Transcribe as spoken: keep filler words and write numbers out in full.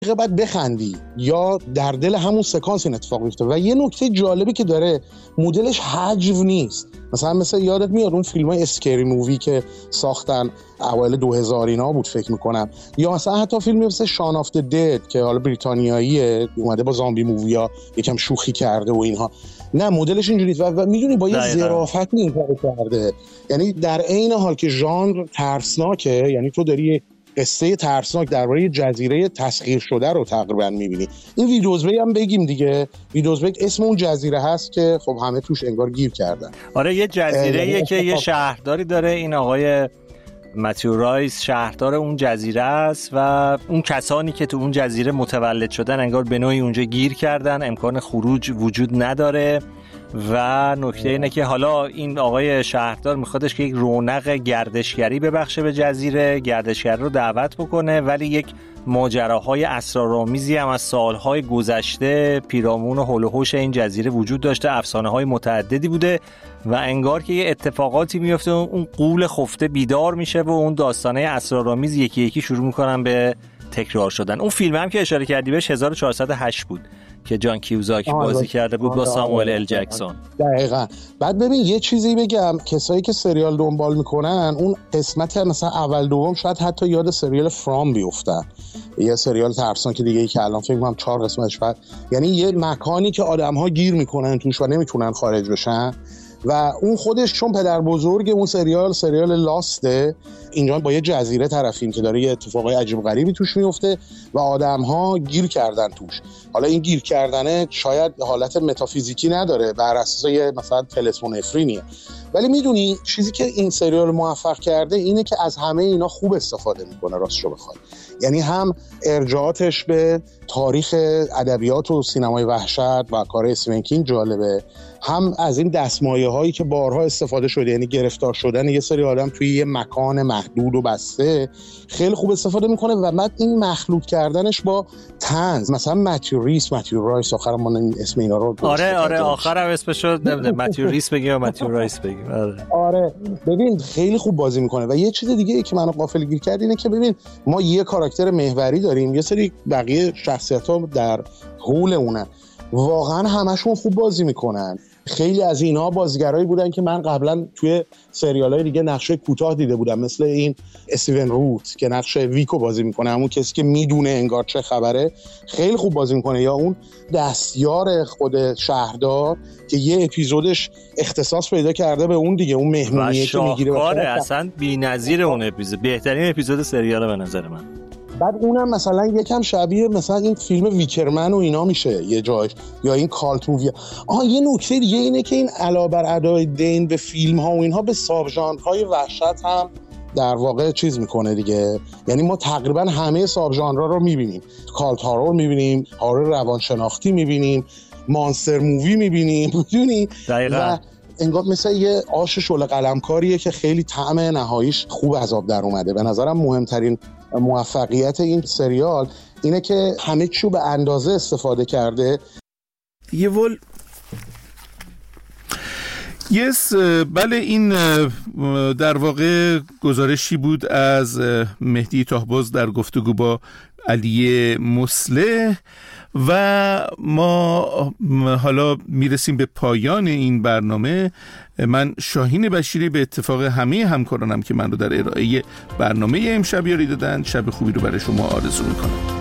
بعد بخندی یا در دل همون سکانس این اتفاق میفته. و یه نکته جالبی که داره، مدلش حجو نیست. مثلا مثلا یادت میاد اون فیلمای اسکری مووی که ساختن اوایل دو هزار اینا بود فکر میکنم، یا مثلا حتی فیلمی مثل شان آف د دد که حالا بریتانیاییه، اومده با زامبی موویا یکم شوخی کرده و اینها. نه مدلش اینجوریه و, و میدونی با یه ظرافت این کارو کرده. یعنی در عین حال که ژانر ترسناکه، یعنی تو داری قصه ترسناک درباره جزیره تسخیر شده رو تقریبا می‌بینی. این ویدوزبی هم بگیم دیگه، ویدوزبی اسم اون جزیره هست که خب همه توش انگار گیر کردن. آره یه جزیره‌ایه که یه شهرداری داره، این آقای متیو رایس شهردار اون جزیره است و اون کسانی که تو اون جزیره متولد شدن انگار به نوعی اونجا گیر کردن، امکان خروج وجود نداره. و نکته اینه که حالا این آقای شهردار میخوادش که یک رونق گردشگری ببخشه به جزیره، گردشگر رو دعوت بکنه، ولی یک ماجراهای اسرارآمیزی هم از سالهای گذشته پیرامون و هول و هوش این جزیره وجود داشته، افسانه‌های متعددی بوده و انگار که یه اتفاقاتی میفته، اون غول خفته بیدار میشه و اون داستانه اسرارآمیز یکی یکی شروع میکنن به تکرار شدن. اون فیلم هم که اشاره کردی بهش هزار و چهارصد و هشت بود که جان کیوزاکی بازی کرده بود با ساموئل ال جکسون. دقیقاً. بعد ببین یه چیزی بگم، کسایی که سریال دنبال میکنن اون قسمت مثلا اول دوم شاید حتی یاد سریال فرام بیفتن، یه سریال ترسناک که دیگه ای که الان فکر کنم چهار قسمتش بعد، یعنی یه مکانی که آدم‌ها گیر میکنن توش و نمیتونن خارج بشن و اون خودش چون پدر بزرگ اون سریال سریال لاسته، اینجا با یه جزیره طرفیم که داره یه اتفاقای عجیب غریبی توش میفته و آدم‌ها گیر کردن توش. حالا این گیر کردنه شاید حالت متافیزیکی نداره، بر اساس یه مثلا تلسمون افرینیه، ولی میدونی چیزی که این سریال موفق کرده اینه که از همه اینا خوب استفاده میکنه راستشو بخوای. یعنی هم ارجاعاتش به تاریخ ادبیات و سینمای وحشت و کار استیون کینگ جالبه، هم از این دستمایه هایی که بارها استفاده شده، یعنی گرفتار شدن یه سری آدم توی یه مکان محدود و بسته خیلی خوب استفاده میکنه و بعد این مخلوط کردنش با طنز، مثلا متیو ریس متیو رایس آخر ما اسم اینا رو آره آره آخرم اسمش رو متیو ریس بگیم یا متیو رایس بگیم. آره آره ببین خیلی خوب بازی میکنه. و یه چیز دیگه ای که منو غافلگیر کرد اینه که ببین ما یه کاراکتر محوری داریم، یه سری بقیه شخصیت‌ها در حول اونن، واقعا همشون خوب بازی میکنن. خیلی از اینها بازیگرایی بودن که من قبلا توی سریال‌های دیگه نقشه کوتاه دیده بودم، مثل این استیون روت که نقشه ویکو بازی میکنه، همون کسی که میدونه انگار چه خبره، خیلی خوب بازی میکنه. یا اون دستیار خود شهردار که یه اپیزودش اختصاص پیدا کرده به اون دیگه، اون مهمونیه که میگیره و اصلا بی‌نظیر اون اپیزود، بهترین اپیزود سریال به نظر من. بعد اونم مثلا یکم شبیه مثلا این فیلم ویکرمن و اینا میشه یه جایش، یا این کالت مووی. آها یه نکته دیگه اینه که این علاوه بر ادای دین به فیلم ها و اینها به ساب ژانرهای وحشت هم در واقع چیز میکنه دیگه. یعنی ما تقریبا همه ساب ژانرها رو میبینیم، کالت هارور میبینیم، هارور روانشناختی میبینیم، مانستر مووی میبینیم، میدونی؟ دقیقاً. انگار مثل یه آش شعله قلمکاریه که خیلی طعم نهاییش خوب از آب در اومده. به نظرم مهمترین موفقیت این سریال اینه که همه چیو به اندازه استفاده کرده. یه ول یس بله، این در واقع گزارشی بود از مهدی طاهباز در گفتگو با علی مصلح و ما حالا میرسیم به پایان این برنامه. من شاهین بشیری به اتفاق همه همکارانم که من رو در ارائه برنامه امشب یاری دادن، شب خوبی رو برای شما آرزو میکنم.